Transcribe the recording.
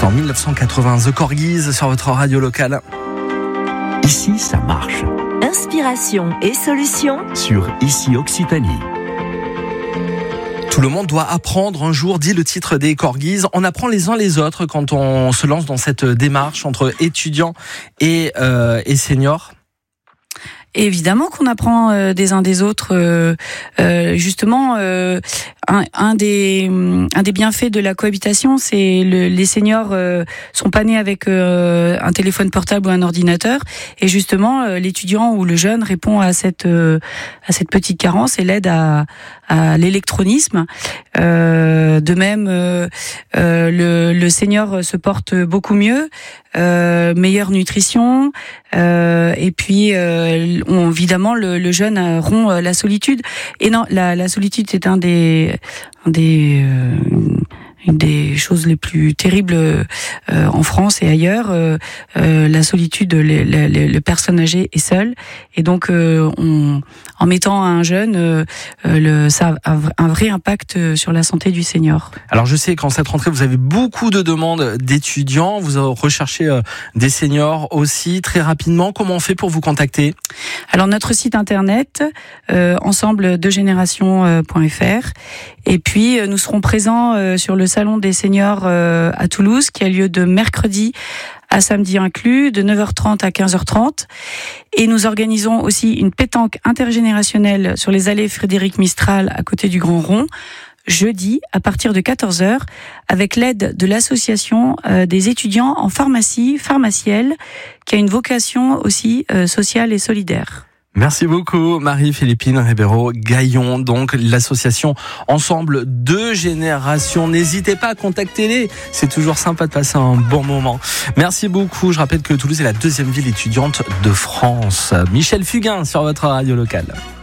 C'était en 1980, The Corgis sur votre radio locale. Ici, ça marche. Inspiration et solutions Sur Ici Occitanie. Tout le monde doit apprendre un jour, dit le titre des Corgis. On apprend les uns les autres quand on se lance dans cette démarche entre étudiants et seniors. Évidemment qu'on apprend des uns des autres. Justement, un des bienfaits de la cohabitation, c'est les seniors sont pas nés avec un téléphone portable ou un ordinateur, et justement l'étudiant ou le jeune répond à cette petite carence et l'aide à l'électronisme. De même, le senior se porte beaucoup mieux, meilleure nutrition, et puis évidemment le jeune rompt la solitude. Et non, la solitude c'est une des choses les plus terribles en France et ailleurs. La solitude, le personne âgée est seule, et donc en mettant un jeune, ça a un vrai impact sur la santé du senior. Alors je sais qu'en cette rentrée vous avez beaucoup de demandes d'étudiants, vous recherchez des seniors aussi. Très rapidement, comment on fait pour vous contacter ? Alors notre site internet ensembledegénération.fr, et puis nous serons présents sur le salon des seniors à Toulouse, qui a lieu de mercredi à samedi inclus, de 9h30 à 15h30. Et nous organisons aussi une pétanque intergénérationnelle sur les allées Frédéric Mistral à côté du Grand Rond, jeudi à partir de 14h, avec l'aide de l'association des étudiants en pharmacie, Pharmaciel, qui a une vocation aussi sociale et solidaire. Merci beaucoup Marie-Philippine Ribeiro-Gaillon, donc l'association Ensemble de Génération. N'hésitez pas à contacter-les, c'est toujours sympa de passer un bon moment. Merci beaucoup, je rappelle que Toulouse est la 2e ville étudiante de France. Michel Fugain sur votre radio locale.